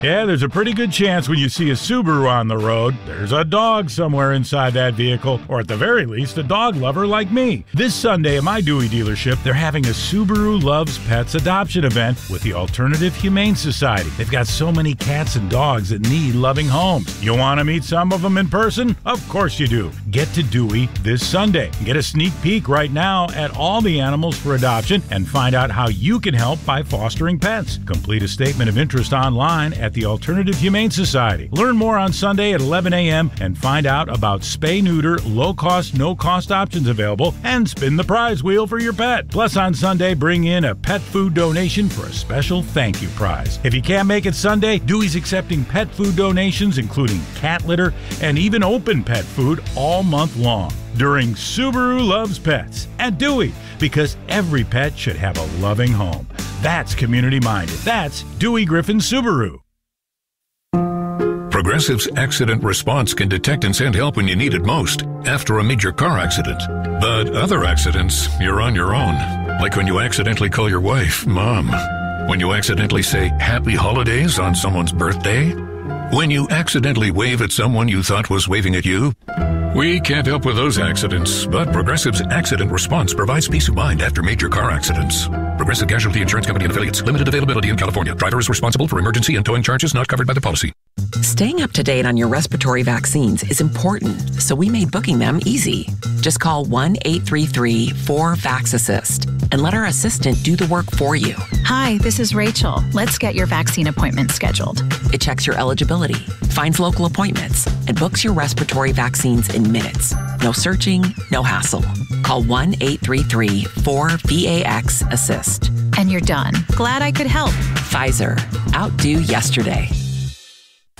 Yeah, there's a pretty good chance when you see a Subaru on the road, there's a dog somewhere inside that vehicle, or at the very least, a dog lover like me. This Sunday at my Dewey dealership, they're having a Subaru Loves Pets adoption event with the Alternative Humane Society. They've got so many cats and dogs that need loving homes. You want to meet some of them in person? Of course you do. Get to Dewey this Sunday. Get a sneak peek right now at all the animals for adoption and find out how you can help by fostering pets. Complete a statement of interest online at the Alternative Humane Society. Learn more on Sunday at 11 a.m. and find out about spay-neuter, low-cost, no-cost options available and spin the prize wheel for your pet. Plus on Sunday, bring in a pet food donation for a special thank you prize. If you can't make it Sunday, Dewey's accepting pet food donations including cat litter and even open pet food all month long during Subaru Loves Pets at Dewey, because every pet should have a loving home. That's community-minded. That's Dewey Griffin Subaru. Progressive's accident response can detect and send help when you need it most, after a major car accident. But other accidents, you're on your own. Like when you accidentally call your wife Mom. When you accidentally say Happy Holidays on someone's birthday. When you accidentally wave at someone you thought was waving at you. We can't help with those accidents, but Progressive's accident response provides peace of mind after major car accidents. Progressive Casualty Insurance Company and Affiliates. Limited availability in California. Driver is responsible for emergency and towing charges not covered by the policy. Staying up to date on your respiratory vaccines is important, so we made booking them easy. Just call 1-833-4-VAX-ASSIST and let our assistant do the work for you. Hi, this is Rachel. Let's get your vaccine appointment scheduled. It checks your eligibility, finds local appointments, and books your respiratory vaccines in minutes. No searching, no hassle. Call 1-833-4-VAX-ASSIST. And you're done. Glad I could help. Pfizer. Outdo yesterday.